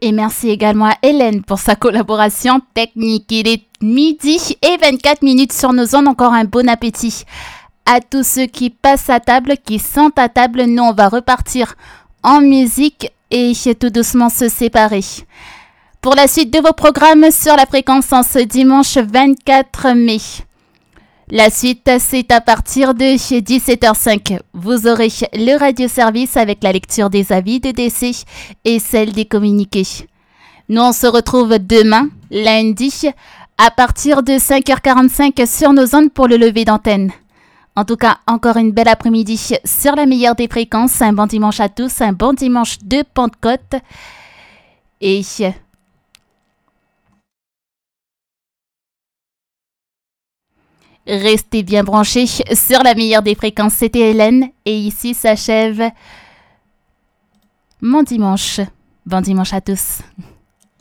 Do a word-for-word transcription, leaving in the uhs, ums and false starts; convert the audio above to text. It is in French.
Et merci également à Hélène pour sa collaboration technique. Il est midi et vingt-quatre minutes sur nos ondes. Encore un bon appétit à tous ceux qui passent à table, qui sont à table. Nous, on va repartir en musique et tout doucement se séparer. Pour la suite de vos programmes sur la fréquence en ce dimanche vingt-quatre mai. La suite, c'est à partir de dix-sept heures cinq. Vous aurez le radioservice avec la lecture des avis de décès et celle des communiqués. Nous, on se retrouve demain, lundi, à partir de cinq heures quarante-cinq sur nos ondes pour le lever d'antenne. En tout cas, encore une belle après-midi sur la meilleure des fréquences. Un bon dimanche à tous, un bon dimanche de Pentecôte. Et... restez bien branchés sur la meilleure des fréquences. C'était Hélène et ici s'achève mon dimanche. Bon dimanche à tous.